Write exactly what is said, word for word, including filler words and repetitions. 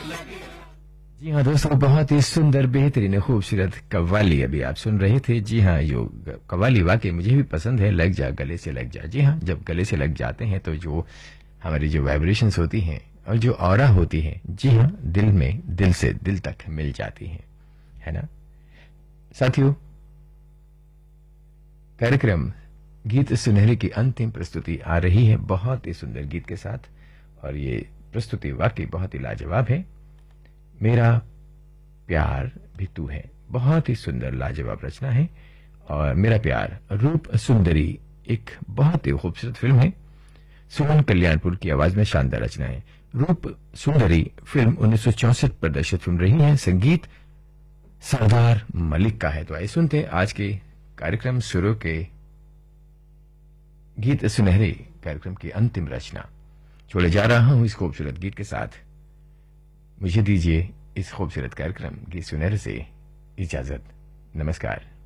जी हाँ दोस्तों, बहुत ही सुंदर बेहतरीन खूबसूरत कव्वाली अभी आप सुन रहे थे। जी हाँ, यो कव्वाली वाकई मुझे भी पसंद है। लग जा गले से लग जा। जी हाँ, जब गले से लग जाते हैं तो जो हमारी जो वाइब्रेशंस होती हैं और जो ऑरा होती है, जी हाँ, दिल में दिल से दिल तक मिल जाती हैं, है ना साथियों। कार्यक्रम गीत सुनहरे की अंतिम प्रस्तुति आ रही है बहुत ही सुंदर गीत के साथ, और ये प्रस्तुति वाकई बहुत ही लाजवाब है। मेरा प्यार भी तू है, बहुत ही सुंदर लाजवाब रचना है। और मेरा प्यार रूप सुंदरी एक बहुत ही खूबसूरत फिल्म है। सुमन कल्याणपुर की आवाज में शानदार रचना है। रूप सुंदरी फिल्म उन्नीस सौ चौसठ प्रदर्शित फिल्म रही है। संगीत सरदार मलिक का है। तो आइए सुनते हैं आज के कार्यक्रम शुरू के गीत सुनहरे कार्यक्रम की अंतिम रचना। छोड़े जा रहा हूं इस खूबसूरत गीत के साथ। मुझे दीजिए इस खूबसूरत कार्यक्रम गीत सुनहरे से इजाजत। नमस्कार।